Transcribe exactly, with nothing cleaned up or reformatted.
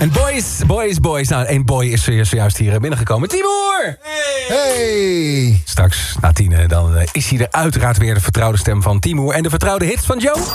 En boys, boys, boys. Nou, één boy is zojuist hier binnengekomen. Timur! Hey! Hey! Straks, na tienen, dan is hij er uiteraard weer de vertrouwde stem van Timur. En de vertrouwde hits van Joe.